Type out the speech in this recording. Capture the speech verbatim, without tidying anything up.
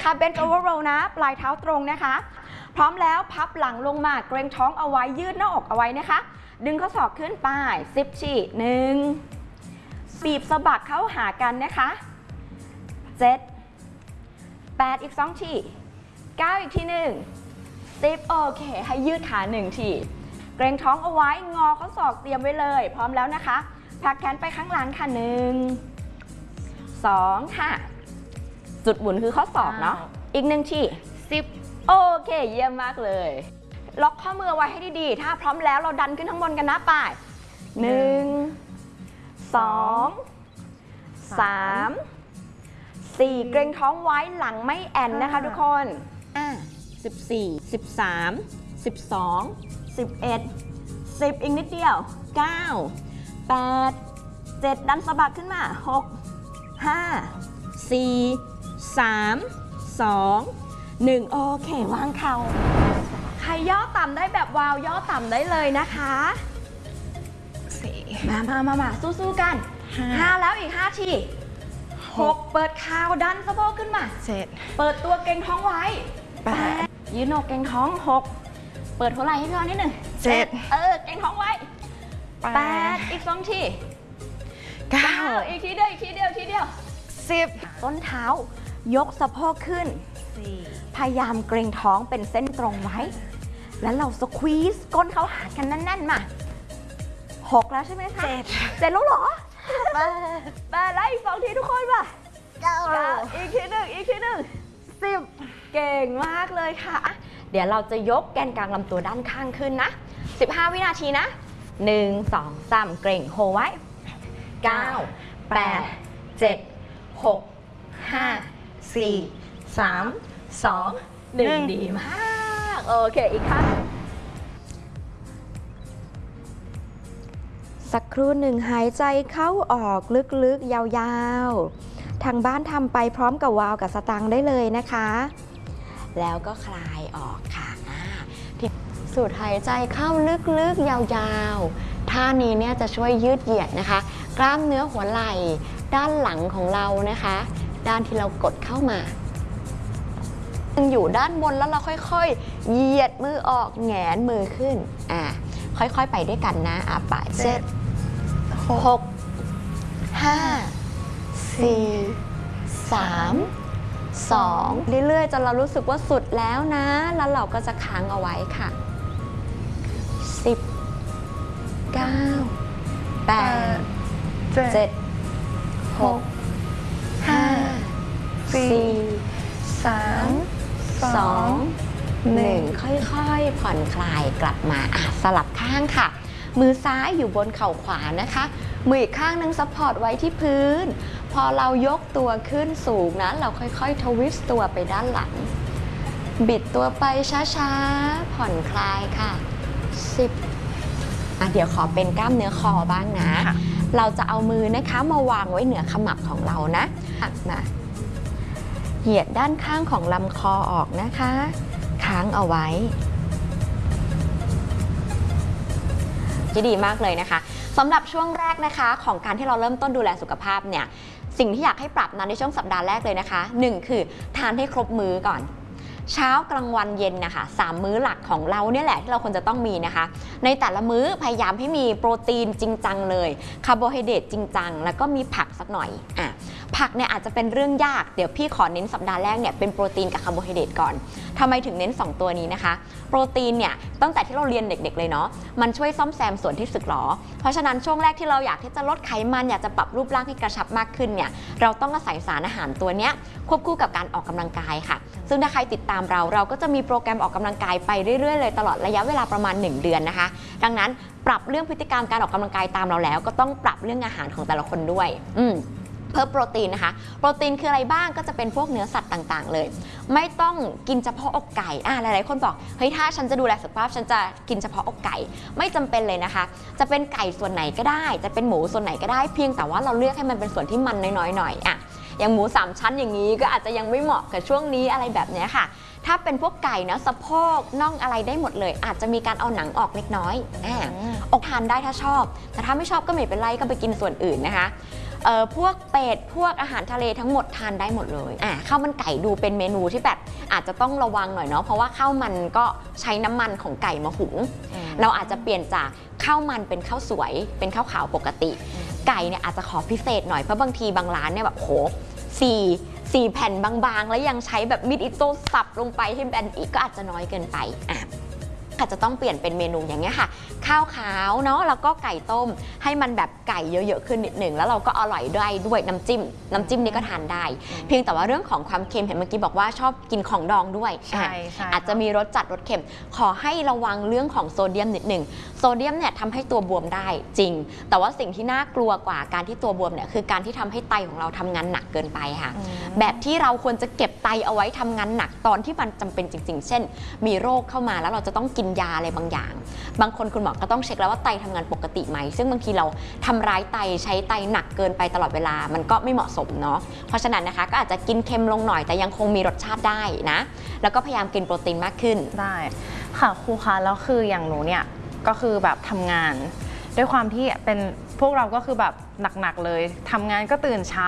ค่ะ bend over roll นะปลายเท้าตรงนะคะพร้อมแล้วพับหลังลงมาเกรงท้องเอาไว้ยืดหน้าอกเอาไว้นะคะดึงข้อศอกขึ้นไปสิบฉีดหนึ่งบีบสะบักเข้าหากันนะคะเจ็ด แปดอีกสองทีเก้าอีกทีหนึ่งสิบโอเคให้ยืดขาหนึ่งทีเกรงท้องเอาไว้งอข้อศอกเตรียมไว้เลยพร้อมแล้วนะคะผลักแขนไปข้างหลังค่ะหนึ่งสองค่ะจุดหมุนคือข้อศอกเนาะอีกหนึ่งทีสิบโอเคเยี่ยมมากเลยล็อกข้อมือไว้ให้ดีๆถ้าพร้อมแล้วเราดันขึ้นข้างบนกันนะไปหนึ่งสองสามสี่เกรงท้องไว้หลังไม่แอนนะคะทุกคนอ่ะสิบสี่ สิบสาม สิบสอง สิบเอ็ด สิบอีกนิดเดียวเก้า แปด เจ็ดดันสะบักขึ้นมาหก ห้า สี่ สาม สอง หนึ่งโอเควางเข่าใครย่อต่ำได้แบบวาวย่อต่ำได้เลยนะคะสี่มามามามาสู้ๆกันห้าแล้วอีกห้าทีหกเปิดคาวดันสะโพกขึ้นมาเจ็ดเปิดตัวเกร็งท้องไว้แปดยืนหนกเกร็งท้องหกเปิดหัวไหล่ให้พี่ออนนิดหนึ่งเจ็ดเออเกร็งท้องไว้แปดอีกสองทีเก้าอีกทีเดียวอีกทีเดียวทีเดียวสิบต้นเท้ายกสะโพกขึ้นพยายามเกร็งท้องเป็นเส้นตรงไว้แล้วเราสควีซก้นเขาหากันแน่นๆมาหกแล้วใช่ไหมคะเจ็ดเจ็ดแล้วเหรอมามาไล่อีกสองทีทุกคนป่ะเก้าอีกทีหนึ่งอีกทีหนึ่งสิบเก่งมากเลยค่ะเดี๋ยวเราจะยกแกนกลางลำตัวด้านข้างขึ้นนะสิบห้าวินาทีนะหนึ่งสองสามเกร็งโฮไว้เก้า แปด เจ็ด หก ห้า สี่ สาม สอง หนึ่งดีมากโอเคอีกครั้งสักครู่หนึ่งหายใจเข้าออกลึกๆยาวๆทางบ้านทำไปพร้อมกับวาวกับสตังค์ได้เลยนะคะแล้วก็คลายออกค่ะสูดหายใจเข้าลึกๆยาวๆท่านี้เนี่ยจะช่วยยืดเหยียดนะคะกล้ามเนื้อหัวไหล่ด้านหลังของเรานะคะด้านที่เรากดเข้ามาอยู่ด้านบนแล้วเราค่อยๆเหยียดมือออกแหงนมือขึ้นอ่าค่อยๆไปด้วยกันนะอ่ะไปเจ็ดหก ห้า สี่ สาม สองเรื่อยๆจนเรารู้สึกว่าสุดแล้วนะแล้วเราก็จะค้างเอาไว้ค่ะสิบ เก้า แปด เจ็ด หก ห้า สี่ สาม สอง หนึ่งค่อยๆผ่อนคลายกลับมาอ่ะสลับข้างค่ะมือซ้ายอยู่บนเข่าขวานะคะมืออีกข้างนึงซัพพอร์ตไว้ที่พื้นพอเรายกตัวขึ้นสูงนะเราค่อยๆทวิสต์ตัวไปด้านหลังบิดตัวไปช้าๆผ่อนคลายค่ะสิบอ่ะเดี๋ยวขอเป็นกล้ามเนื้อคอบ้างนะเราจะเอามือนะคะมาวางไว้เหนือขมับของเรานะมาเหยียดด้านข้างของลำคอออกนะคะค้างเอาไว้ที่ดีมากเลยนะคะสำหรับช่วงแรกนะคะของการที่เราเริ่มต้นดูแลสุขภาพเนี่ยสิ่งที่อยากให้ปรับนั้นในช่วงสัปดาห์แรกเลยนะคะหนึ่งคือทานให้ครบมื้อก่อนเช้ากลางวันเย็นนะคะสามมื้อหลักของเราเนี่ยแหละที่เราควรจะต้องมีนะคะในแต่ละมื้อพยายามให้มีโปรตีนจริงจังเลยคาร์โบไฮเดรตจริงจังแล้วก็มีผักสักหน่อยอ่ะผักเนี่ยอาจจะเป็นเรื่องยากเดี๋ยวพี่ขอเน้นสัปดาห์แรกเนี่ยเป็นโปรตีนกับคาร์โบไฮเดรตก่อนทำไมถึงเน้นสองตัวนี้นะคะโปรตีนเนี่ยตั้งแต่ที่เราเรียนเด็กๆเลยเนาะมันช่วยซ่อมแซมส่วนที่สึกหรอเพราะฉะนั้นช่วงแรกที่เราอยากที่จะลดไขมันอยากจะปรับรูปร่างให้กระชับมากขึ้นเนี่ยเราต้องอาศัยสารอาหารตัวเนี้ยควบคู่กับการออกกำลังกายค่ะซึ่งถ้าใครติดตามเราเราก็จะมีโปรแกรมออกกำลังกายไปเรื่อยๆเลยตลอดระยะเวลาประมาณหนึ่งเดือนนะคะดังนั้นปรับเรื่องพฤติกรรมการออกกำลังกายตามเราแล้วก็ต้องปรับเรื่องอาหารของแต่ละคนด้วยอืมเพิ่มโปรตีนนะคะโปรตีนคืออะไรบ้างก็จะเป็นพวกเนื้อสัตว์ต่างๆเลยไม่ต้องกินเฉพาะอกไก่อ่าหลายๆคนบอกเฮ้ยถ้าฉันจะดูแลสุขภาพฉันจะกินเฉพาะอกไก่ไม่จำเป็นเลยนะคะจะเป็นไก่ส่วนไหนก็ได้จะเป็นหมูส่วนไหนก็ได้เพียงแต่ว่าเราเลือกให้มันเป็นส่วนที่มันน้อยๆหน่อยอ่ะอย่างหมูสามชั้นอย่างนี้ก็อาจจะยังไม่เหมาะกับช่วงนี้อะไรแบบนี้ค่ะถ้าเป็นพวกไก่นะสะโพกน่องอะไรได้หมดเลยอาจจะมีการเอาหนังออกเล็กน้อยอ่าอกทานได้ถ้าชอบแต่ถ้าไม่ชอบก็ไม่เป็นไรก็ไปกินส่วนอื่นนะคะเอ่อพวกเป็ดพวกอาหารทะเลทั้งหมดทานได้หมดเลยอ่ะข้าวมันไก่ดูเป็นเมนูที่แบบอาจจะต้องระวังหน่อยเนาะเพราะว่าข้าวมันก็ใช้น้ำมันของไก่มาหุงเราอาจจะเปลี่ยนจากข้าวมันเป็นข้าวสวยเป็นข้าวขาวปกติไก่เนี่ยอาจจะขอพิเศษหน่อยเพราะบางทีบางร้านเนี่ยแบบโหสี่สี่แผ่นบางๆแล้วยังใช้แบบมีดอิโต้สับลงไปให้แบนอีกก็อาจจะน้อยเกินไปอ่ะอาจจะต้องเปลี่ยนเป็นเมนูอย่างเงี้ยค่ะข้าวขาวเนาะแล้วก็ไก่ต้มให้มันแบบไก่เยอะๆขึ้นนิดหนึ่งแล้วเราก็อร่อยด้วยด้วยน้ำจิ้มน้ำจิ้มนี้ก็ทานได้เพียงแต่ว่าเรื่องของความเค็มเห็นเมื่อกี้บอกว่าชอบกินของดองด้วยใช่อาจจะมีรสจัดรสเค็มขอให้ระวังเรื่องของโซเดียมนิดหนึ่งโซเดียมเนี่ยทำให้ตัวบวมได้จริงแต่ว่าสิ่งที่น่ากลัวกว่าการที่ตัวบวมเนี่ยคือการที่ทำให้ไตของเราทำงานหนักเกินไปค่ะแบบที่เราควรจะเก็บไตเอาไว้ทำงานหนักตอนที่มันจำเป็นจริงๆเช่นมีโรคเข้ามาแล้วเราจะต้องกินยาอะไรบางอย่างบางคนคุณหมอก็ต้องเช็คแล้วว่าไตทำงานปกติไหมซึ่งบางทีเราทำร้ายไตใช้ไตหนักเกินไปตลอดเวลามันก็ไม่เหมาะสมเนาะเพราะฉะนั้นนะคะก็อาจจะกินเค็มลงหน่อยแต่ยังคงมีรสชาติได้นะแล้วก็พยายามกินโปรตีนมากขึ้นได้ค่ะครูคะแล้วคืออย่างหนูเนี่ยก็คือแบบทำงานด้วยความที่เป็นพวกเราก็คือแบบหนักๆเลยทำงานก็ตื่นเช้า